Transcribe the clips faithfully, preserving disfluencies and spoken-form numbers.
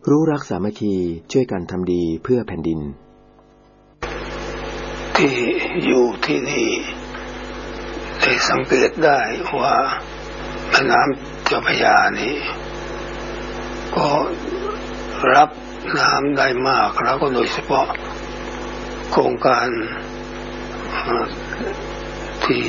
รู้รักสามัคคีช่วยกันทำดีเพื่อแผ่นดินที่อยู่ที่นี่ได้สังเกตได้ว่าแม่น้ำเจ้าพระยานี่ก็รับน้ำได้มากแล้วก็โดยเฉพาะโครงการที่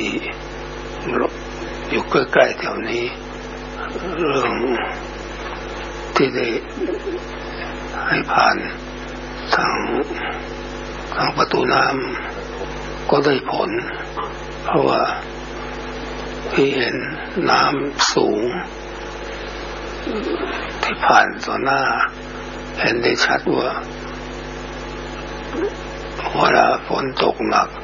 อยู่ใกล้ๆแถวนี้เรื่องที่ได้ให้ผ่านทางทางประตูน้ำก็ได้ผลเพราะว่าที่เห็นน้ำสูงที่ผ่านต่อหน้าเห็นได้ชัดว่าเวลาฝนตกหนัก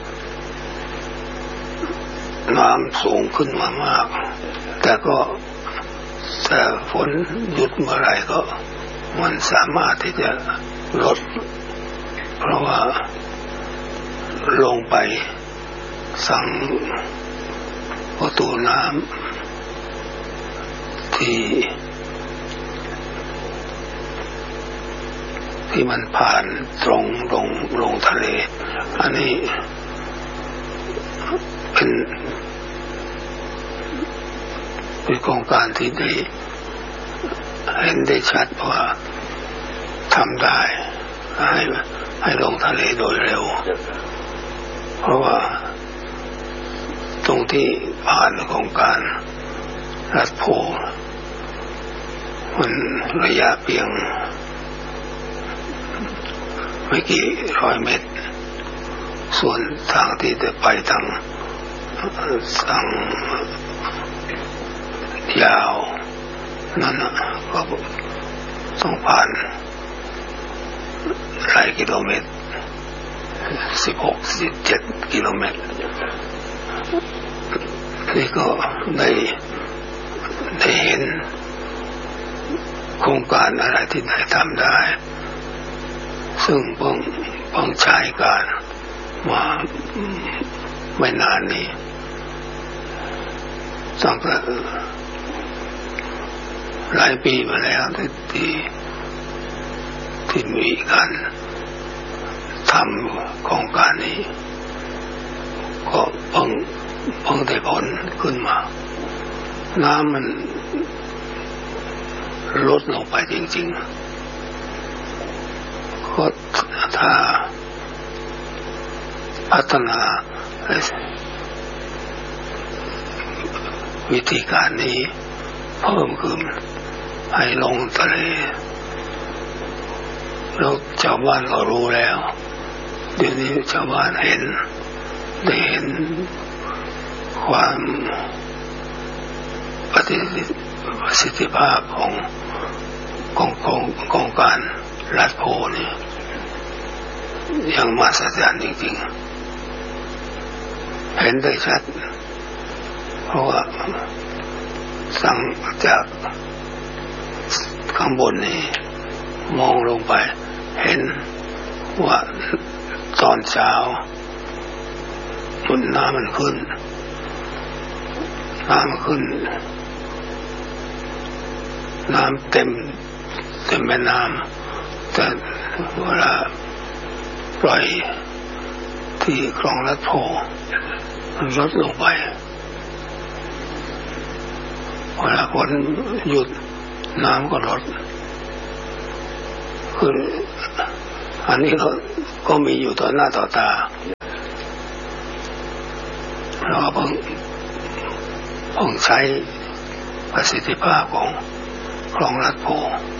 น้ำสูงขึ้นมามากแต่ก็แต่ฝนหยุดเมื่อไหร่ก็มันสามารถที่จะลดเพราะว่าลงไปสั่งประตูน้ำที่ที่มันผ่านตรงลงลงทะเลอันนี้เป็นเป็นโครงการที่ได้เห็นได้ชัดว่าทำได้ให้ให้ลงทะเลโดยเร็วเพราะว่าตรงที่ผ่านโครงการรัดโพมันระยะเพียงไม่กี่ร้อยเมตรส่วนทางที่จะไปทางทางยาวนั่นก็ต้องผ่านหลายกิโลเมตรสิบหก สิบเจ็ดกิโลเมตรนี่ก็ได้ได้เห็นโครงการอะไรที่ได้ทำได้ซึ่งเพิ่งเพิ่งใช้การมาไม่นานนี้ตั้งแต่หลายปีมาแล้วที่ที่มีการทำโครงการนี้ก็เพิ่งเพิ่งได้ผลขึ้นมาน้ำมันลดลงไปจริงๆก็ถ้าพัฒนาวิธีการนี้เพิ่มขึ้นให้ลงทะเลแล้วชาวบ้านก็รู้แล้วเดี๋ยวนี้ชาวบ้านเห็นได้เห็นความประสิทธิภาพของของของของการรัดโพนี่ยังมหัศจรรย์จริงๆเห็นได้ชัดเพราะว่าสั่งจากข้างบนนี่มองลงไปเห็นว่าตอนเช้ามันน้ำมันขึ้นน้ำขึ้นน้ำเต็มเต็มแม่น้ำแต่เวลาปล่อยที่คลองลัดโพมันลดลงไปเวลาฝนหยุดน้ำก็ลดคืออันนี้ก็ก็มีอยู่ต่อหน้าต่อตาเราเพิ่งเพิ่งใช้ประสิทธิภาพของคลองลัดโพ